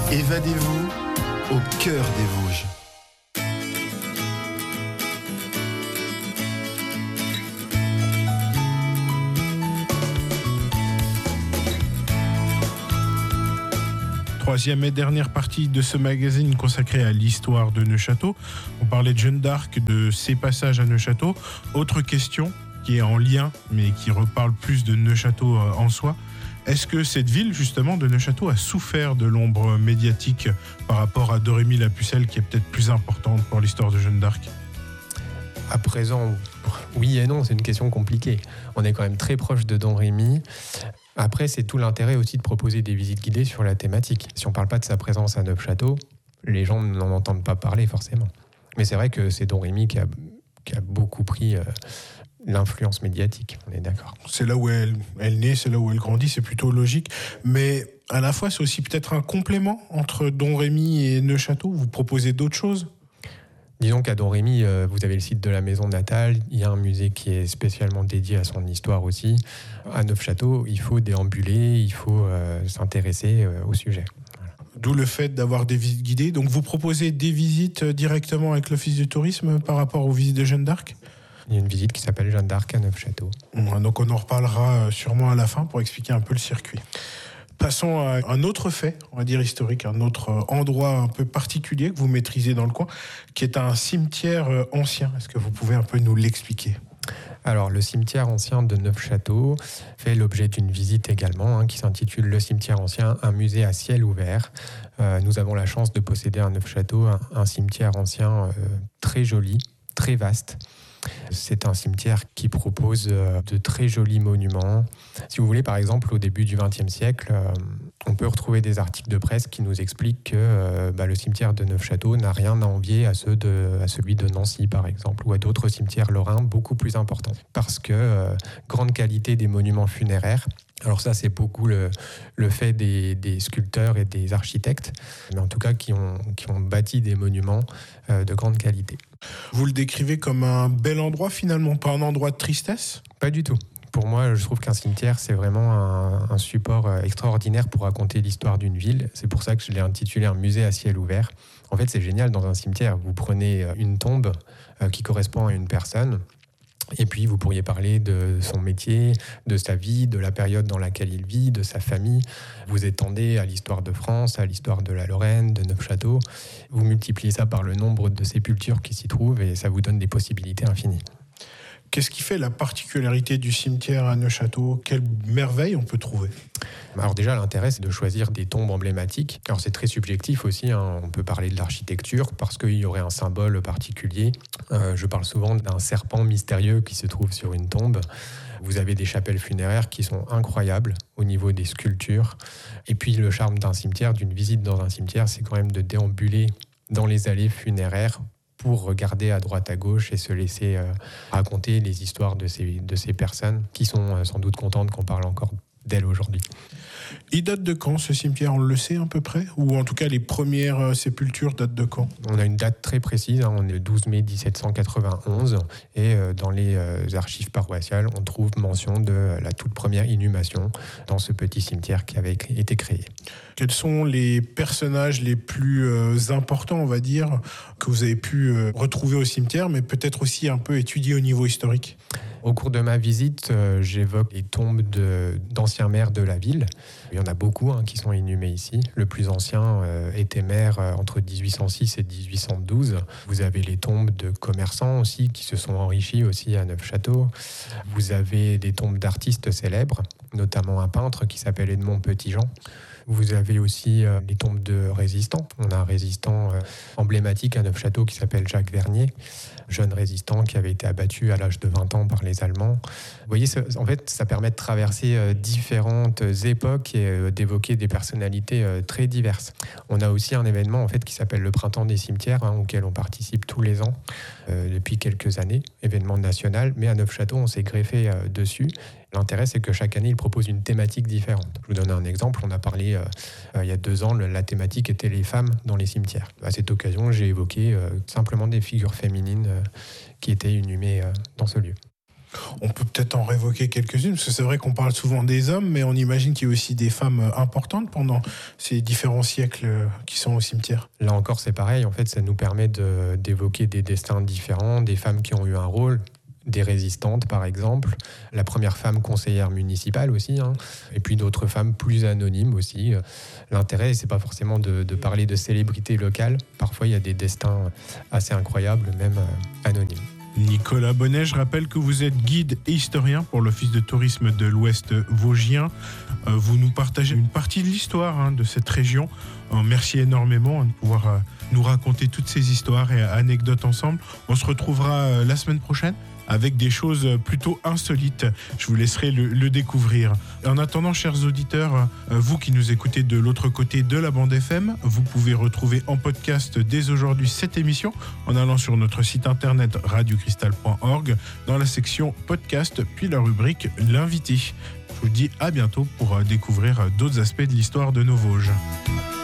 Évadez-vous au cœur des Vosges. Troisième et dernière partie de ce magazine consacré à l'histoire de Neufchâteau. On parlait de Jeanne d'Arc, de ses passages à Neufchâteau. Autre question qui est en lien, mais qui reparle plus de Neufchâteau en soi. Est-ce que cette ville, justement, de Neufchâteau, a souffert de l'ombre médiatique par rapport à Domrémy la Pucelle, qui est peut-être plus importante pour l'histoire de Jeanne d'Arc ? À présent, oui et non, c'est une question compliquée. On est quand même très proche de Domrémy. Après, c'est tout l'intérêt aussi de proposer des visites guidées sur la thématique. Si on ne parle pas de sa présence à Neufchâteau, les gens n'en entendent pas parler forcément. Mais c'est vrai que c'est Domrémy qui a beaucoup pris l'influence médiatique, on est d'accord. C'est là où elle naît, c'est là où elle grandit, c'est plutôt logique. Mais à la fois, c'est aussi peut-être un complément entre Domrémy et Neufchâteau. Vous proposez d'autres choses ? Disons qu'à Domrémy, vous avez le site de la maison natale, il y a un musée qui est spécialement dédié à son histoire aussi. À Neufchâteau, il faut déambuler, il faut s'intéresser au sujet. Voilà. D'où le fait d'avoir des visites guidées. Donc vous proposez des visites directement avec l'Office du tourisme par rapport aux visites de Jeanne d'Arc ? Il y a une visite qui s'appelle Jeanne d'Arc à Neufchâteau. Donc on en reparlera sûrement à la fin pour expliquer un peu le circuit. Passons à un autre fait, on va dire historique, un autre endroit un peu particulier que vous maîtrisez dans le coin, qui est un cimetière ancien. Est-ce que vous pouvez un peu nous l'expliquer ? Alors, le cimetière ancien de Neufchâteau fait l'objet d'une visite également, qui s'intitule Le cimetière ancien, un musée à ciel ouvert. Nous avons la chance de posséder à Neufchâteau un cimetière ancien très joli, très vaste. C'est un cimetière qui propose de très jolis monuments. Si vous voulez, par exemple, au début du XXe siècle, on peut retrouver des articles de presse qui nous expliquent que le cimetière de Neufchâteau n'a rien à envier à celui de Nancy, par exemple, ou à d'autres cimetières lorrains beaucoup plus importants. Parce que grande qualité des monuments funéraires. Alors ça, c'est beaucoup le fait des sculpteurs et des architectes, mais en tout cas qui ont bâti des monuments de grande qualité. Vous le décrivez comme un bel endroit finalement, pas un endroit de tristesse ? Pas du tout. Pour moi, je trouve qu'un cimetière, c'est vraiment un support extraordinaire pour raconter l'histoire d'une ville. C'est pour ça que je l'ai intitulé un musée à ciel ouvert. En fait, c'est génial dans un cimetière. Vous prenez une tombe qui correspond à une personne, et puis vous pourriez parler de son métier, de sa vie, de la période dans laquelle il vit, de sa famille. Vous étendez à l'histoire de France, à l'histoire de la Lorraine, de Neufchâteau. Vous multipliez ça par le nombre de sépultures qui s'y trouvent et ça vous donne des possibilités infinies. Qu'est-ce qui fait la particularité du cimetière à Neufchâteau ? Quelle merveille on peut trouver ? Alors déjà, l'intérêt, c'est de choisir des tombes emblématiques. Alors c'est très subjectif aussi, on peut parler de l'architecture parce qu'il y aurait un symbole particulier. Je parle souvent d'un serpent mystérieux qui se trouve sur une tombe. Vous avez des chapelles funéraires qui sont incroyables au niveau des sculptures. Et puis le charme d'un cimetière, d'une visite dans un cimetière, c'est quand même de déambuler dans les allées funéraires pour regarder à droite à gauche et se laisser raconter les histoires de ces personnes qui sont sans doute contentes qu'on parle encore d'elles aujourd'hui. Il date de quand ce cimetière ? On le sait à peu près ? Ou en tout cas les premières sépultures datent de quand ? On a une date très précise, on est le 12 mai 1791 et dans les archives paroissiales on trouve mention de la toute première inhumation dans ce petit cimetière qui avait été créé. Quels sont les personnages les plus importants, on va dire, que vous avez pu retrouver au cimetière, mais peut-être aussi un peu étudier au niveau historique ? Au cours de ma visite, j'évoque les tombes d'anciens maires de la ville. Il y en a beaucoup qui sont inhumés ici. Le plus ancien était maire entre 1806 et 1812. Vous avez les tombes de commerçants aussi qui se sont enrichis aussi à Neufchâteau. Vous avez des tombes d'artistes célèbres, notamment un peintre qui s'appelle Edmond Petitjean. Vous avez aussi les tombes de résistants. On a un résistant emblématique à Neufchâteau qui s'appelle Jacques Vernier, jeune résistant qui avait été abattu à l'âge de 20 ans par les Allemands. Vous voyez, en fait, ça permet de traverser différentes époques et d'évoquer des personnalités très diverses. On a aussi un événement en fait, qui s'appelle le Printemps des cimetières, auquel on participe tous les ans depuis quelques années, événement national. Mais à Neufchâteau, on s'est greffé dessus. L'intérêt, c'est que chaque année, il propose une thématique différente. Je vous donne un exemple. On a parlé il y a 2 ans, la thématique était les femmes dans les cimetières. À cette occasion, j'ai évoqué simplement des figures féminines qui étaient inhumées dans ce lieu. On peut peut-être en révoquer quelques-unes, parce que c'est vrai qu'on parle souvent des hommes, mais on imagine qu'il y a aussi des femmes importantes pendant ces différents siècles qui sont au cimetière. Là encore, c'est pareil. En fait, ça nous permet d'évoquer des destins différents, des femmes qui ont eu un rôle, des résistantes, par exemple, la première femme conseillère municipale aussi, et puis d'autres femmes plus anonymes aussi. L'intérêt, c'est pas forcément de parler de célébrités locales. Parfois, il y a des destins assez incroyables, même anonymes. Nicolas Bonnet, je rappelle que vous êtes guide et historien pour l'Office de tourisme de l'Ouest vosgien. Vous nous partagez une partie de l'histoire de cette région. Merci énormément de pouvoir nous raconter toutes ces histoires et anecdotes ensemble. On se retrouvera la semaine prochaine avec des choses plutôt insolites. Je vous laisserai le découvrir. En attendant, chers auditeurs, vous qui nous écoutez de l'autre côté de la bande FM, vous pouvez retrouver en podcast dès aujourd'hui cette émission en allant sur notre site internet radiocristal.org dans la section podcast, puis la rubrique l'invité. Je vous dis à bientôt pour découvrir d'autres aspects de l'histoire de nos Vosges.